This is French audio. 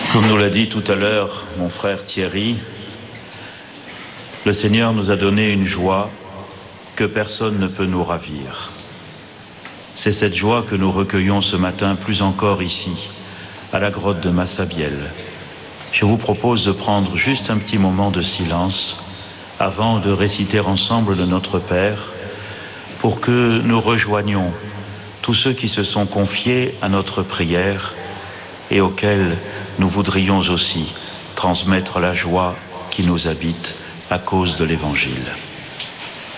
Comme nous l'a dit tout à l'heure mon frère Thierry, le Seigneur nous a donné une joie que personne ne peut nous ravir. C'est cette joie que nous recueillons ce matin, plus encore ici, à la grotte de Massabielle. Je vous propose de prendre juste un petit moment de silence avant de réciter ensemble le Notre Père, pour que nous rejoignions tous ceux qui se sont confiés à notre prière et auxquels nous voudrions aussi transmettre la joie qui nous habite à cause de l'Évangile.